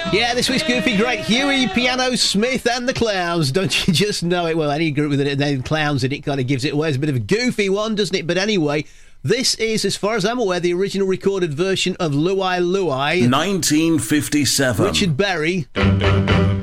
Yeah, this week's Goofy Great, Huey, Piano Smith and the Clowns. Don't you just know it? Well, any group with the name Clowns in it kind of gives it away. It's a bit of a goofy one, doesn't it? But anyway, this is, as far as I'm aware, the original recorded version of Luai Luai. 1957. Richard Berry.